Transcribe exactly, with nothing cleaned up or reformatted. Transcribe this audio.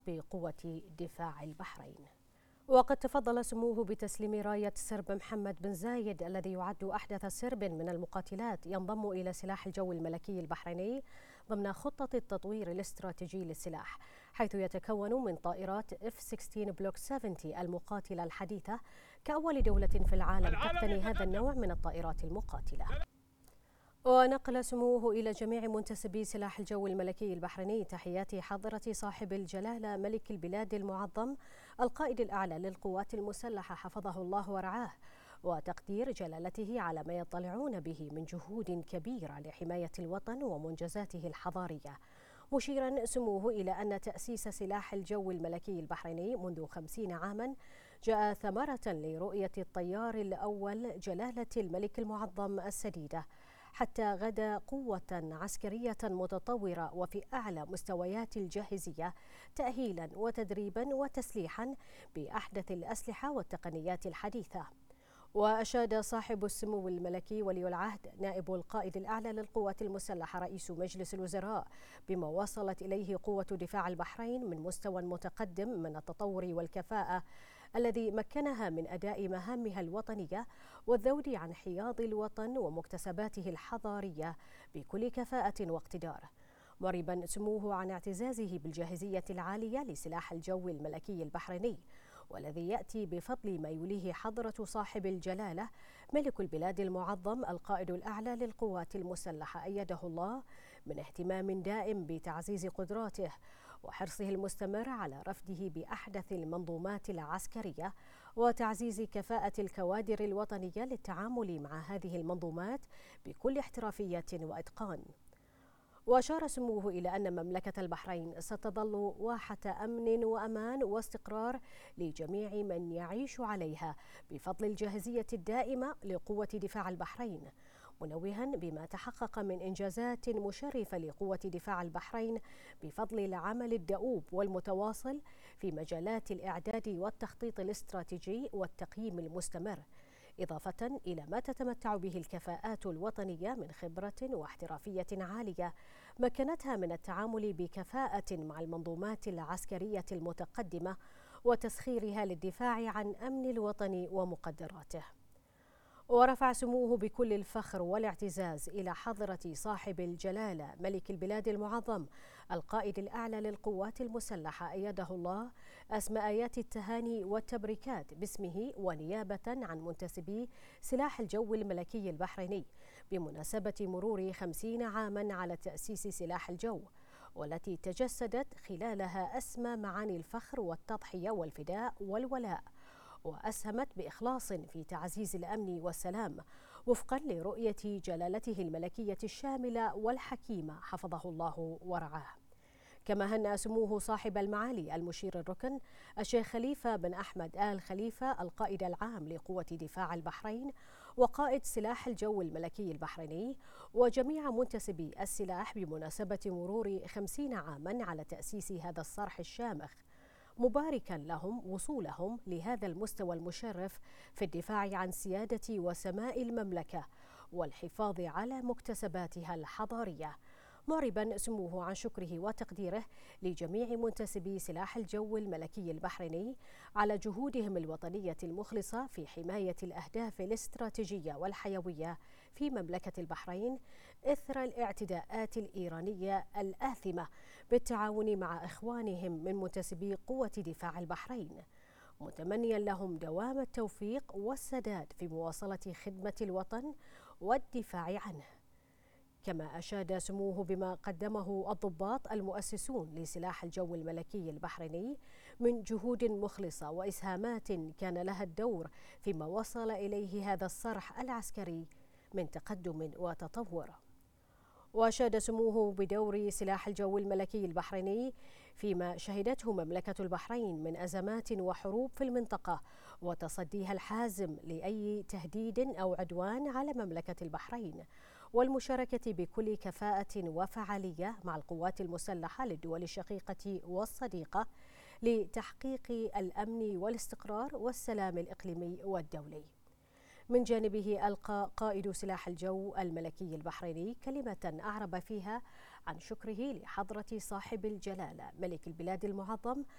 بقوة دفاع البحرين. وقد تفضل سموه بتسليم راية سرب محمد بن زايد الذي يعد أحدث سرب من المقاتلات ينضم إلى سلاح الجو الملكي البحريني ضمن خطة التطوير الاستراتيجي للسلاح، حيث يتكون من طائرات إف ستة عشر بلوك سبعين المقاتلة الحديثة كأول دولة في العالم تقتني هذا النوع من الطائرات المقاتلة. ونقل سموه إلى جميع منتسبي سلاح الجو الملكي البحريني تحيات حضرة صاحب الجلالة ملك البلاد المعظم القائد الأعلى للقوات المسلحة حفظه الله ورعاه، وتقدير جلالته على ما يطلعون به من جهود كبيرة لحماية الوطن ومنجزاته الحضارية، مشيرا سموه إلى أن تأسيس سلاح الجو الملكي البحريني منذ خمسين عاما جاء ثمرة لرؤية الطيار الأول جلالة الملك المعظم السديدة، حتى غدا قوة عسكرية متطورة وفي أعلى مستويات الجاهزية تأهيلا وتدريبا وتسليحا بأحدث الأسلحة والتقنيات الحديثة. وأشاد صاحب السمو الملكي ولي العهد نائب القائد الأعلى للقوات المسلحة رئيس مجلس الوزراء بما وصلت إليه قوة دفاع البحرين من مستوى متقدم من التطور والكفاءة الذي مكنها من أداء مهامها الوطنية والذود عن حياض الوطن ومكتسباته الحضارية بكل كفاءة واقتدار، معربا سموه عن اعتزازه بالجاهزية العالية لسلاح الجو الملكي البحريني، والذي يأتي بفضل ما يوليه حضرة صاحب الجلالة ملك البلاد المعظم القائد الأعلى للقوات المسلحة أيده الله من اهتمام دائم بتعزيز قدراته وحرصه المستمر على رفده بأحدث المنظومات العسكرية وتعزيز كفاءة الكوادر الوطنية للتعامل مع هذه المنظومات بكل احترافية وإتقان. وأشار سموه إلى أن مملكة البحرين ستظل واحة أمن وأمان واستقرار لجميع من يعيش عليها بفضل الجاهزية الدائمة لقوة دفاع البحرين، منوها بما تحقق من إنجازات مشرفة لقوة دفاع البحرين بفضل العمل الدؤوب والمتواصل في مجالات الإعداد والتخطيط الاستراتيجي والتقييم المستمر، إضافة إلى ما تتمتع به الكفاءات الوطنية من خبرة واحترافية عالية مكنتها من التعامل بكفاءة مع المنظومات العسكرية المتقدمة وتسخيرها للدفاع عن أمن الوطن ومقدراته. ورفع سموه بكل الفخر والاعتزاز إلى حضرة صاحب الجلالة ملك البلاد المعظم القائد الأعلى للقوات المسلحة أيده الله أسمى آيات التهاني والتبريكات باسمه ونيابة عن منتسبي سلاح الجو الملكي البحريني بمناسبة مرور خمسين عاما على تأسيس سلاح الجو، والتي تجسدت خلالها أسمى معاني الفخر والتضحية والفداء والولاء، وأسهمت بإخلاص في تعزيز الأمن والسلام وفقا لرؤية جلالته الملكية الشاملة والحكيمة حفظه الله ورعاه. كما هنأ سموه صاحب المعالي المشير الركن الشيخ خليفة بن أحمد آل خليفة القائد العام لقوة دفاع البحرين وقائد سلاح الجو الملكي البحريني وجميع منتسبي السلاح بمناسبة مرور خمسين عاما على تأسيس هذا الصرح الشامخ، مباركا لهم وصولهم لهذا المستوى المشرف في الدفاع عن سيادة وسماء المملكة والحفاظ على مكتسباتها الحضارية، معربا سموه عن شكره وتقديره لجميع منتسبي سلاح الجو الملكي البحريني على جهودهم الوطنية المخلصة في حماية الأهداف الاستراتيجية والحيوية في مملكة البحرين إثر الاعتداءات الإيرانية الآثمة بالتعاون مع إخوانهم من منتسبي قوة دفاع البحرين، متمنيا لهم دوام التوفيق والسداد في مواصلة خدمة الوطن والدفاع عنه. كما أشاد سموه بما قدمه الضباط المؤسسون لسلاح الجو الملكي البحريني من جهود مخلصة وإسهامات كان لها الدور فيما وصل إليه هذا الصرح العسكري من تقدم وتطور. وأشاد سموه بدور سلاح الجو الملكي البحريني فيما شهدته مملكة البحرين من أزمات وحروب في المنطقة وتصديها الحازم لأي تهديد أو عدوان على مملكة البحرين، والمشاركة بكل كفاءة وفعالية مع القوات المسلحة للدول الشقيقة والصديقة لتحقيق الأمن والاستقرار والسلام الإقليمي والدولي. من جانبه ألقى قائد سلاح الجو الملكي البحريني كلمة أعرب فيها عن شكره لحضرة صاحب الجلالة ملك البلاد المعظم